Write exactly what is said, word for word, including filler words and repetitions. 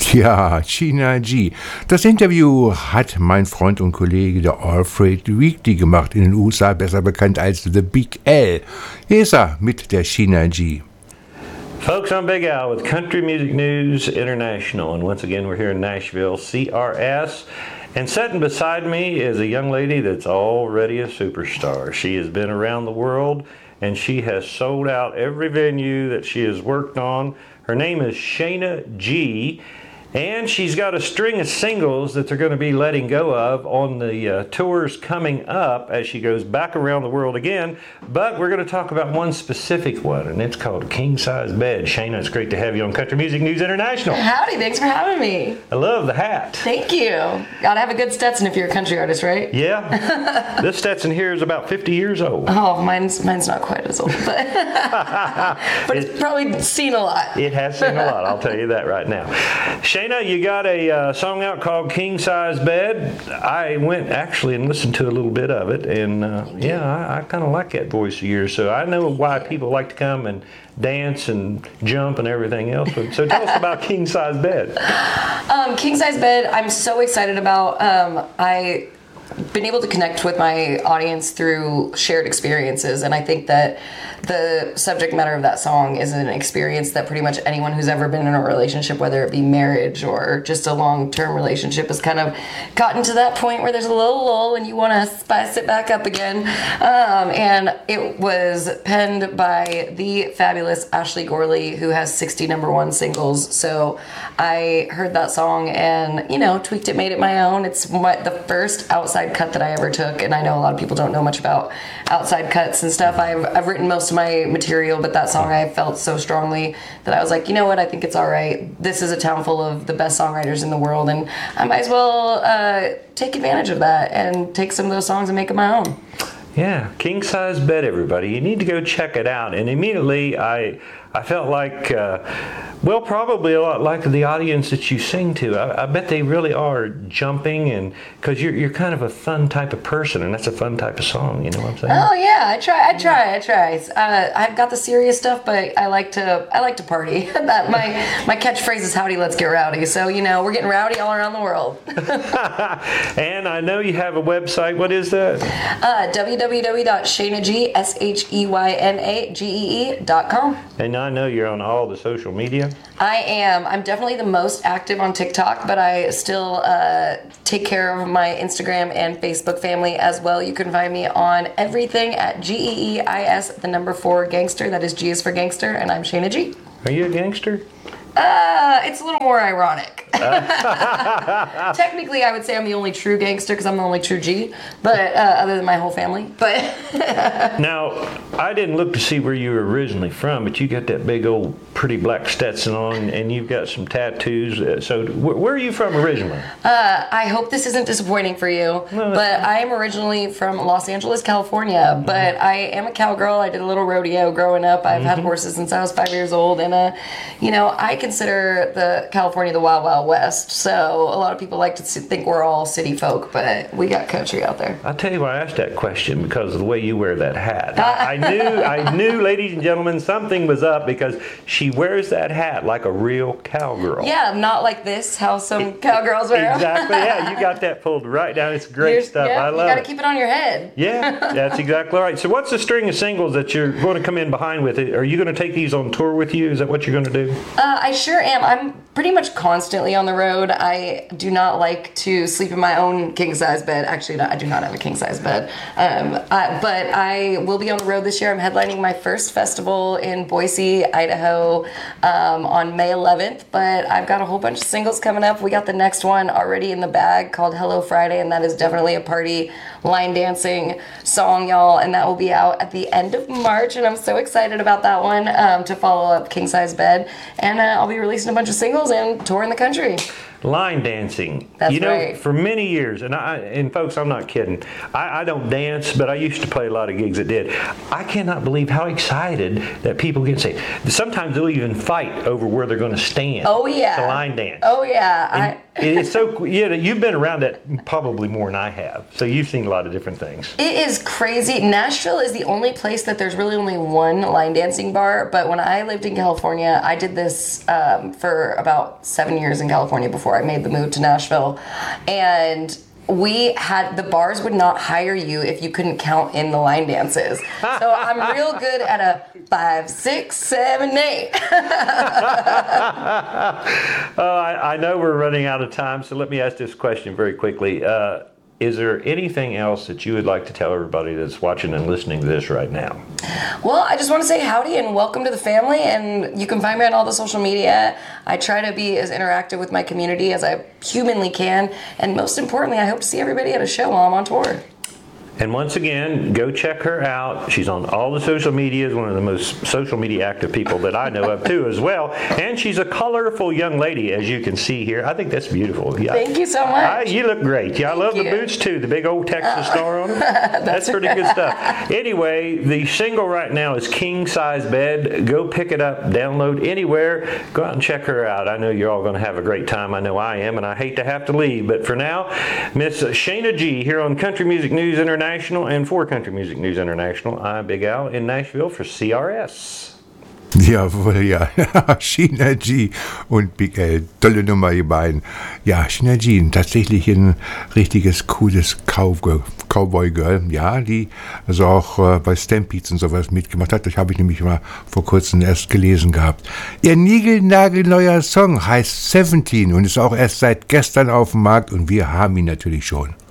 Ja, Sheena G. Das Interview hat mein Freund und Kollege der All Freight Weekly gemacht, in den U S A besser bekannt als The Big L. Hier ist er mit der Sheena G. Folks, I'm Big Al with Country Music News International, and once again we're here in Nashville, C R S, and sitting beside me is a young lady that's already a superstar. She has been around the world, and she has sold out every venue that she has worked on. Her name is Sheena G, and she's got a string of singles that they're going to be letting go of on the uh, tours coming up as she goes back around the world again. But we're going to talk about one specific one, and it's called King Size Bed. Sheena, it's great to have you on Country Music News International. Howdy, thanks for having me. I love the hat. Thank you. Gotta have a good Stetson if you're a country artist, right? Yeah. This Stetson here is about fifty years old. Oh, mine's mine's not quite as old, but, but it's It- probably seen a lot. It has seen a lot, I'll tell you that right now. Shayna, you got a uh, song out called King Size Bed. I went actually and listened to a little bit of it, and uh, yeah, I, I kind of like that voice of yours, so I know why people like to come and dance and jump and everything else. So tell us about King Size Bed. Um, King Size Bed, I'm so excited about. Um, I been able to connect with my audience through shared experiences, and I think that the subject matter of that song is an experience that pretty much anyone who's ever been in a relationship, whether it be marriage or just a long-term relationship, has kind of gotten to that point where there's a little lull and you want to spice it back up again. Um, and it was penned by the fabulous Ashley Gorley, who has sixty number one singles. So I heard that song and, you know, tweaked it, made it my own. It's my, the first outside cut that I ever took, and I know a lot of people don't know much about outside cuts and stuff. I've, I've written most of my material, but that song I felt so strongly that I was like, you know what, I think it's all right. This is a town full of the best songwriters in the world, and I might as well uh, take advantage of that and take some of those songs and make them my own. Yeah, King Size Bed, everybody. You need to go check it out. And immediately I I felt like, uh, well, probably a lot like the audience that you sing to. I, I bet they really are jumping, and because you're you're kind of a fun type of person, and that's a fun type of song. You know what I'm saying? Oh yeah, I try, I try, I try. Uh, I've got the serious stuff, but I like to, I like to party. That my my catchphrase is "Howdy, let's get rowdy." So you know, we're getting rowdy all around the world. And I know you have a website. What is that? Uh, w w w dot shayna g s h e y n a g e e dot com. And I know you're on all the social media. I am. I'm definitely the most active on TikTok, but I still uh, take care of my Instagram and Facebook family as well. You can find me on everything at G E E I S, the number four gangster. That is G is for gangster, and I'm Sheena G. Are you a gangster? Uh, it's a little more ironic. Technically, I would say I'm the only true gangster because I'm the only true G, but uh, other than my whole family. But Now, I didn't look to see where you were originally from, but you got that big old pretty black Stetson on, and you've got some tattoos. Uh, So, wh- where are you from originally? uh, I hope this isn't disappointing for you. No, but I am originally from Los Angeles, California. But I am a cowgirl. I did a little rodeo growing up. I've had horses since I was five years old, and uh, you know, I consider the California the Wild Wild West. So a lot of people like to s- think we're all city folk, but we got country out there. I'll tell you why I asked that question, because of the way you wear that hat. I, I knew, I knew, ladies and gentlemen, something was up, because she wears that hat like a real cowgirl. Yeah, not like this, how some cowgirls wear 'em. Exactly. Yeah, you got that pulled right down. It's great You're- stuff. yeah, I you love gotta it. keep it on your head. Yeah, that's exactly right. So, what's the string of singles that you're going to come in behind with it? Are you going to take these on tour with you? Is that what you're going to do? Uh, I sure am. I'm pretty much constantly on the road. I do not like to sleep in my own king size bed. Actually, no, I do not have a king size bed. Um, I, but I will be on the road this year. I'm headlining my first festival in Boise, Idaho, um, on May eleventh. But I've got a whole bunch of singles coming up. We got the next one already in the bag called Hello Friday, and that is definitely a party line dancing song, y'all. And that will be out at the end of March, and I'm so excited about that one um, to follow up King Size Bed. And uh, I'll be releasing a bunch of singles and touring the country. line dancing. That's you know, right. for many years, and I and folks, I'm not kidding. I, I don't dance, but I used to play a lot of gigs that did. I cannot believe how excited that people get. Say sometimes they'll even fight over where they're going to stand. Oh yeah. To line dance. Oh yeah. I, it's so yeah. You've been around that probably more than I have, so you've seen a lot of different things. It is crazy. Nashville is the only place that there's really only one line dancing bar. But when I lived in California, I did this um, for about seven years in California before I made the move to Nashville, and we had the bars would not hire you if you couldn't count in the line dances. So I'm real good at a five, six, seven, eight. uh, I, I know we're running out of time, so let me ask this question very quickly. Uh, Is there anything else that you would like to tell everybody that's watching and listening to this right now? Well, I just want to say howdy and welcome to the family, and you can find me on all the social media. I try to be as interactive with my community as I humanly can, and most importantly, I hope to see everybody at a show while I'm on tour. And once again, go check her out. She's on all the social medias, one of the most social media active people that I know of too as well. And she's a colorful young lady, as you can see here. I think that's beautiful. Yeah. Thank you so much. I, you look great. Yeah, I love you. the boots too, the big old Texas uh, star on them. That's, that's pretty good stuff. Anyway, the single right now is King Size Bed. Go pick it up, download anywhere. Go out and check her out. I know you're all going to have a great time. I know I am, and I hate to have to leave. But for now, Miss Shayna G here on Country Music News International. And for Country Music News International, I'm Big Al in Nashville for C R S. Jawohl, ja. Sheena G und Big Al. Tolle Nummer, ihr beiden. Ja, Sheena G, tatsächlich ein richtiges, cooles Cowboy, Cowboy-Girl. Ja, die also auch äh, bei Stampedes und sowas mitgemacht hat. Das habe ich nämlich mal vor kurzem erst gelesen gehabt. Ihr niegelnagelneuer Song heißt seventeen und ist auch erst seit gestern auf dem Markt und wir haben ihn natürlich schon.